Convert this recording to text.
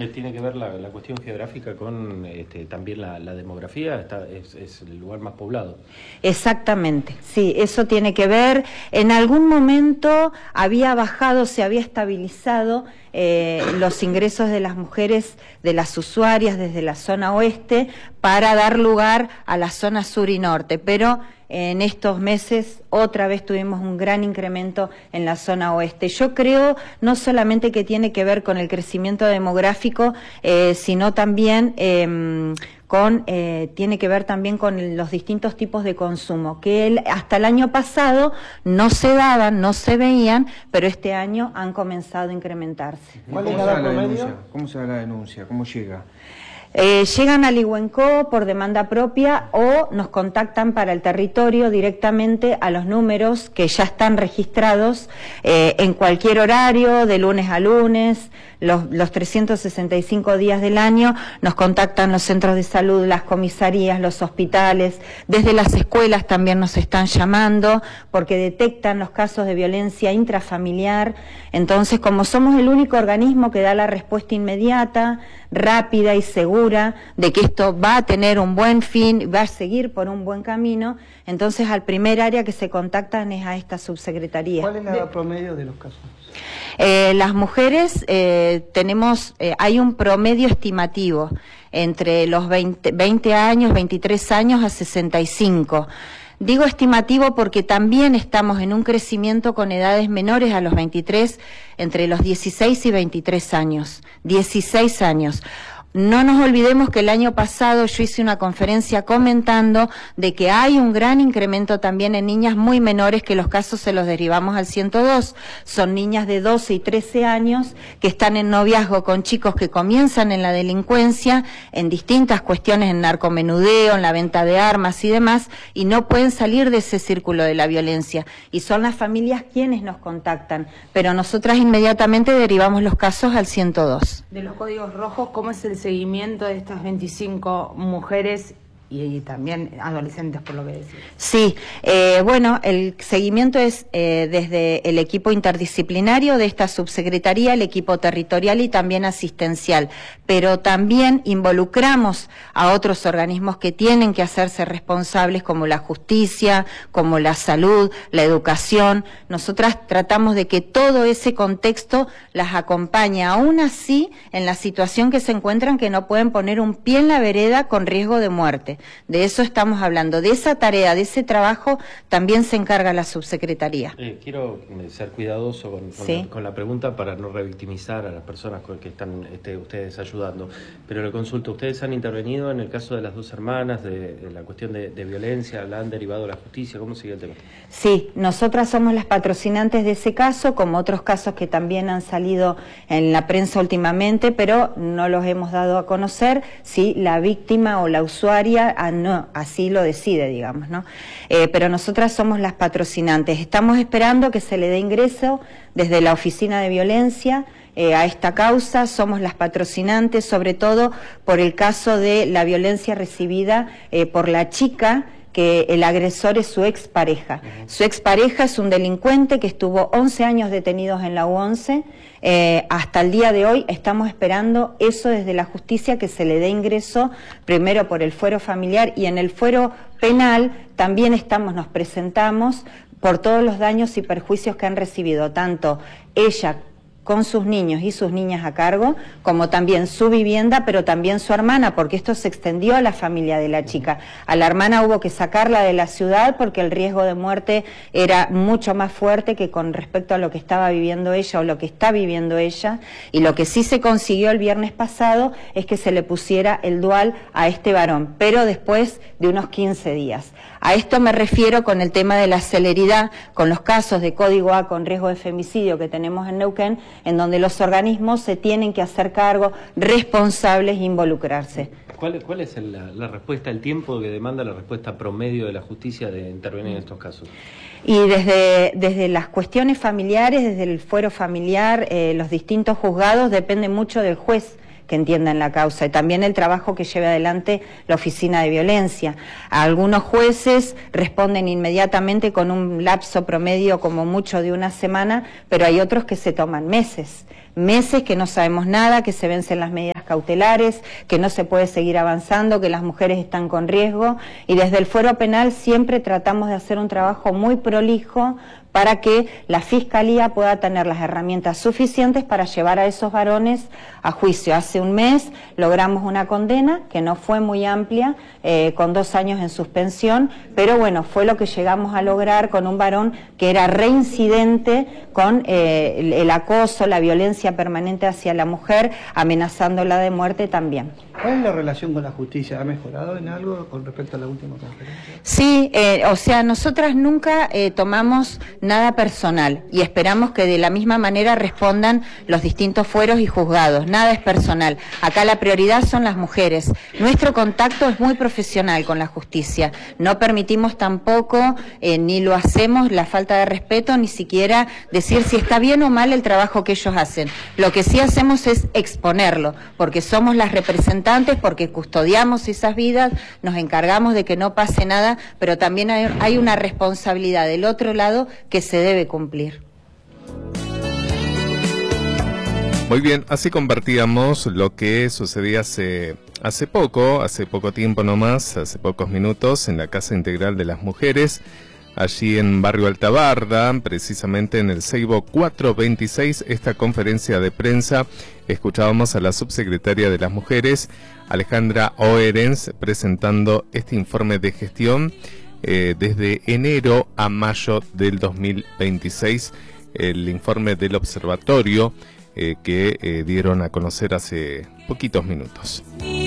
¿Tiene que ver la cuestión geográfica con también la demografía? Es el lugar más poblado. Exactamente, sí, eso tiene que ver. En algún momento había bajado, se había estabilizado los ingresos de las mujeres, de las usuarias desde la zona oeste para dar lugar a la zona sur y norte, pero en estos meses otra vez tuvimos un gran incremento en la zona oeste. Yo creo no solamente que tiene que ver con el crecimiento demográfico, sino también tiene que ver también con los distintos tipos de consumo, que hasta el año pasado no se daban, no se veían, pero este año han comenzado a incrementarse. ¿Cuál es la denuncia? ¿Cómo se da la denuncia? ¿Cómo llega? Llegan al Iguenco por demanda propia o nos contactan para el territorio directamente a los números que ya están registrados en cualquier horario, de lunes a lunes, los 365 días del año. Nos contactan los centros de salud, las comisarías, los hospitales, desde las escuelas también nos están llamando porque detectan los casos de violencia intrafamiliar. Entonces, como somos el único organismo que da la respuesta inmediata, rápida y segura de que esto va a tener un buen fin, va a seguir por un buen camino, entonces al primer área que se contactan es a esta subsecretaría. ¿Cuál es la edad promedio de los casos? Las mujeres hay un promedio estimativo entre los 20 años, 23 años a 65. Digo estimativo porque también estamos en un crecimiento con edades menores a los 23, entre los 16 y 23 años. 16 años. No nos olvidemos que el año pasado yo hice una conferencia comentando de que hay un gran incremento también en niñas muy menores, que los casos se los derivamos al 102. Son niñas de 12 y 13 años que están en noviazgo con chicos que comienzan en la delincuencia, en distintas cuestiones, en narcomenudeo, en la venta de armas y demás, y no pueden salir de ese círculo de la violencia. Y son las familias quienes nos contactan, pero nosotras inmediatamente derivamos los casos al 102. De los códigos rojos, ¿cómo es el seguimiento de estas 25 mujeres y también adolescentes, por lo que decís? Sí, bueno, el seguimiento es desde el equipo interdisciplinario de esta subsecretaría, el equipo territorial y también asistencial, pero también involucramos a otros organismos que tienen que hacerse responsables, como la justicia, como la salud, la educación. Nosotras tratamos de que todo ese contexto las acompañe, aún así en la situación que se encuentran, que no pueden poner un pie en la vereda con riesgo de muerte. De eso estamos hablando, de esa tarea, de ese trabajo también se encarga la subsecretaría. Quiero ser cuidadoso ¿Sí? con la pregunta para no revictimizar a las personas que están ustedes ayudando, pero le consulto, ¿ustedes han intervenido en el caso de las dos hermanas, de la cuestión de violencia, la han derivado a la justicia? ¿Cómo sigue el tema? Sí, nosotras somos las patrocinantes de ese caso, como otros casos que también han salido en la prensa últimamente, pero no los hemos dado a conocer si la víctima o la usuaria no, así lo decide, digamos, ¿no? Pero nosotras somos las patrocinantes. Estamos esperando que se le dé ingreso desde la Oficina de Violencia a esta causa. Somos las patrocinantes, sobre todo por el caso de la violencia recibida por la chica, que el agresor es su expareja. Su expareja es un delincuente que estuvo 11 años detenidos en la U11. Hasta el día de hoy estamos esperando eso desde la justicia, que se le dé ingreso primero por el fuero familiar, y en el fuero penal también nos presentamos por todos los daños y perjuicios que han recibido, tanto ella con sus niños y sus niñas a cargo, como también su vivienda, pero también su hermana, porque esto se extendió a la familia de la chica. A la hermana hubo que sacarla de la ciudad porque el riesgo de muerte era mucho más fuerte que con respecto a lo que estaba viviendo ella o lo que está viviendo ella, y lo que sí se consiguió el viernes pasado es que se le pusiera el dual a este varón, pero después de unos 15 días. A esto me refiero con el tema de la celeridad, con los casos de Código A con riesgo de femicidio que tenemos en Neuquén, en donde los organismos se tienen que hacer cargo, responsables e involucrarse. ¿Cuál es la respuesta, el tiempo que demanda la respuesta promedio de la justicia de intervenir en estos casos? Y desde las cuestiones familiares, desde el fuero familiar, los distintos juzgados, depende mucho del juez que entiendan la causa, y también el trabajo que lleve adelante la Oficina de Violencia. Algunos jueces responden inmediatamente con un lapso promedio como mucho de una semana, pero hay otros que se toman meses que no sabemos nada, que se vencen las medidas medidas cautelares, que no se puede seguir avanzando, que las mujeres están con riesgo, y desde el fuero penal siempre tratamos de hacer un trabajo muy prolijo para que la Fiscalía pueda tener las herramientas suficientes para llevar a esos varones a juicio. Hace un mes logramos una condena que no fue muy amplia, con 2 años en suspensión, pero bueno, fue lo que llegamos a lograr con un varón que era reincidente con el acoso, la violencia permanente hacia la mujer, amenazándola de muerte también. ¿Cuál es la relación con la justicia? ¿Ha mejorado en algo con respecto a la última conferencia? Sí, o sea, nosotras nunca tomamos nada personal y esperamos que de la misma manera respondan los distintos fueros y juzgados. Nada es personal. Acá la prioridad son las mujeres. Nuestro contacto es muy profesional con la justicia. No permitimos tampoco, ni lo hacemos, la falta de respeto, ni siquiera decir si está bien o mal el trabajo que ellos hacen. Lo que sí hacemos es exponerlo, porque somos las representantes, porque custodiamos esas vidas, nos encargamos de que no pase nada, pero también hay una responsabilidad del otro lado que se debe cumplir. Muy bien, así compartíamos lo que sucedía hace poco tiempo nomás, hace pocos minutos, en la Casa Integral de las Mujeres, allí en Barrio Altabarda, precisamente en el Seibo 426, esta conferencia de prensa. Escuchábamos a la subsecretaria de las Mujeres, Alejandra Oerens, presentando este informe de gestión desde enero a mayo del 2026, el informe del observatorio que dieron a conocer hace poquitos minutos.